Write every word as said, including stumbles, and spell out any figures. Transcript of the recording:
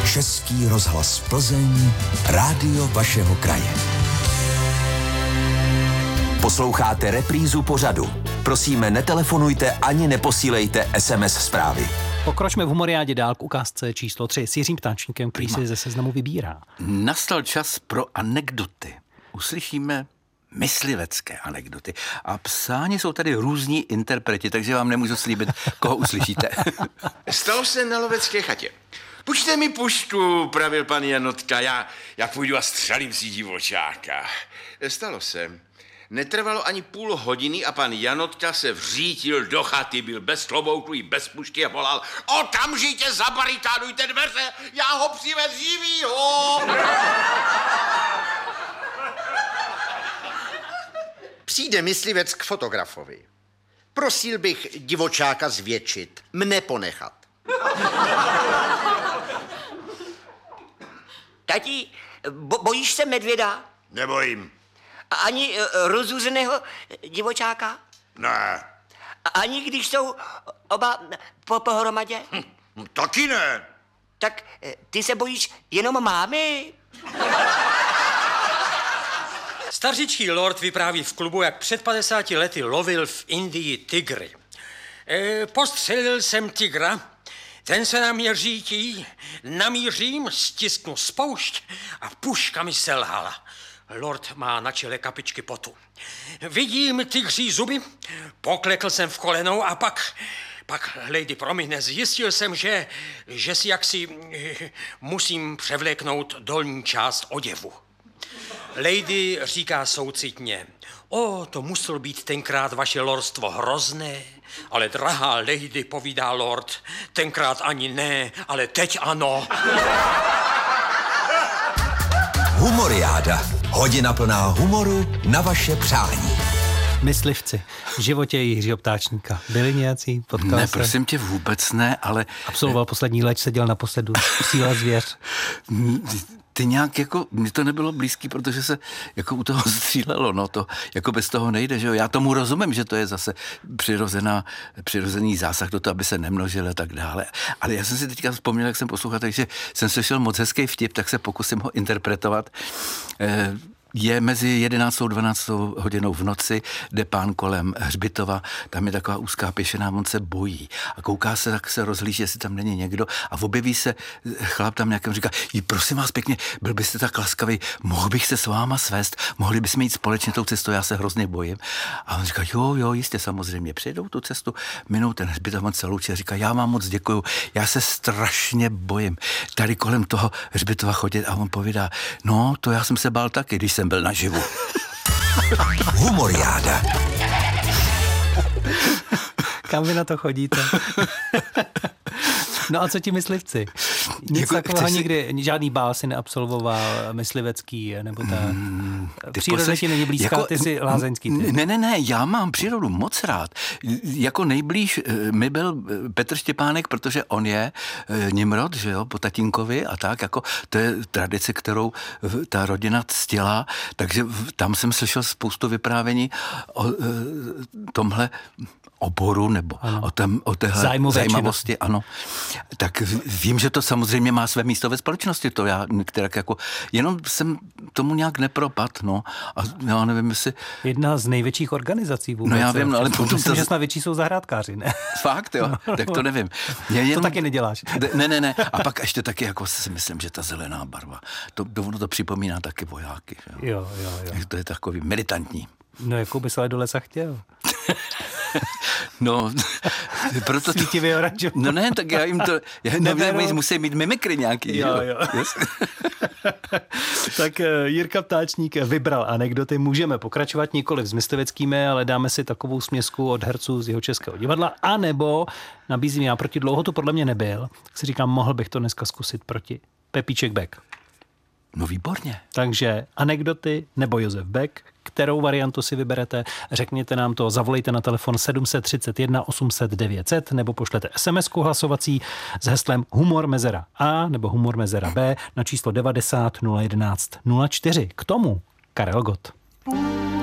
Český rozhlas Plzeň, rádio vašeho kraje. Posloucháte reprízu pořadu. Prosíme, netelefonujte ani neposílejte es em es zprávy. Pokročme v humoriádě dál k ukázce číslo tři s Jiřím Ptáčníkem, který si ze seznamu vybírá. Nastal čas pro anekdoty. Uslyšíme myslivecké anekdoty. A psáni jsou tady různí interpreti, takže vám nemůžu slíbit, koho uslyšíte. Stalo se na lovecké chatě. Pušte mi pušku, pravil pan Janotka, já, já půjdu a střelím si divočáka. Stalo se. Netrvalo ani půl hodiny a pan Janotka se vřítil do chaty, byl bez klobouku i bez pušky a volal: okamžitě zabarikádujte dveře, já ho přivez živýho! Přijde myslivec k fotografovi. Prosil bych divočáka zvětšit, mne ponechat. Tati, bo- bojíš se medvěda? Nebojím. A ani uh, rozuřeného divočáka? Ne. A ani když jsou oba po pohromadě? Hm, taky ne. Tak uh, ty se bojíš jenom mámy? Stařičký lord vypráví v klubu, jak před padesáti lety lovil v Indii tygry. E, postřelil jsem tygra, ten se na mě řítí, namířím, stisknu spoušť a puška mi selhala. Lord má na čele kapičky potu. Vidím tygří zuby, poklekl jsem v kolenou a pak, pak, lady promine, zjistil jsem, že, že si jaksi e, musím převléknout dolní část oděvu. Lady říká soucitně: o, to muselo být tenkrát vaše lordstvo hrozné. Ale drahá lady, povídá lord, tenkrát ani ne, ale teď ano. Humoriáda. Hodina plná humoru na vaše přání. Myslivci v životě Jiřího Ptáčníka. Byli nějací? Potkal Ne, se? prosím tě, vůbec ne, ale... Absolvoval poslední leč, seděl naposledy Síla zvěř. Ty nějak jako, mně to nebylo blízký, protože se jako u toho střílelo, no to jako bez toho nejde, že jo. Já tomu rozumím, že to je zase přirozená, přirozený zásah do toho, aby se nemnožil a tak dále. Ale já jsem si teďka vzpomněl, jak jsem poslouchal, takže jsem slyšel moc hezký vtip, tak se pokusím ho interpretovat. Eh, Je mezi jedenáctou a dvanáctou hodinou v noci, jde pán kolem hřbitova, tam je taková úzká pěšina, on se bojí a kouká se, tak se rozhlíží, jestli tam není někdo a objeví se chlap tam nějakým, říká: prosím vás pěkně, byl byste tak laskavý, mohl bych se s váma svést, mohli bychom jít společně tou cestou, já se hrozně bojím. A on říká: jo, jo, jistě, samozřejmě, přijedou tu cestu, minou ten hřbitov, on se loučí a říká: já vám moc děkuju, já se strašně bojím tady kolem toho hřbitova chodit. A on povídá: no, to já jsem se bál taky, když jsem byl naživu. Humoriáda. Kam vy na to chodíte? No a co ti myslivci? Nic Jako, takového si... nikdy, žádný bál si neabsolvoval myslivecký, nebo ta mm, příroda poslech... ti není blízká, jako, ty jsi lázeňský. Ty. Ne, ne, ne, já mám přírodu moc rád. Jako nejblíž mi byl Petr Štěpánek, protože on je Nimrod, že jo, po tatínkovi a tak, jako to je tradice, kterou ta rodina ctila, takže tam jsem slyšel spoustu vyprávění o tomhle oboru nebo ano. o, tém, o téhle zajímavosti, ano. Tak vím, že to samozřejmě má své místo ve společnosti, to já některak jako, jenom jsem tomu nějak nepropad, no, a já nevím, jestli... Jedna z největších organizací vůbec. No já vím, no, ale potom... Myslím, že snad větší jsou zahrádkáři, ne? Fakt, jo, tak to nevím. Jenom... To taky neděláš. Ne, ne, ne, a pak ještě taky, jako si myslím, že ta zelená barva, to, to, to připomíná taky vojáky, jo. Jo, jo, jo. To je takový militantní. No, jakou bys ale do lesa chtěl? No, proto... Svítivě oranžový. No ne, tak já jim to... Já nevím, musí mít mimikry nějaký. Jo, jo. Yes. Tak Jirka Ptáčník vybral anekdoty. Můžeme pokračovat nikoliv s mysliveckými, ale dáme si takovou směsku od herců z Jihočeského divadla, anebo nabízím já proti dlouho, to podle mě nebyl, tak si říkám, mohl bych to dneska zkusit proti Pepíček Beck. No výborně. Takže anekdoty nebo Josef Beck, kterou variantu si vyberete, řekněte nám to, zavolejte na telefon sedm set třicet jedna osm set devět set nebo pošlete es em esku hlasovací s heslem Humor mezera A nebo Humor mezera B na číslo devadesát nula jedenáct nula čtyři. K tomu Karel Gott.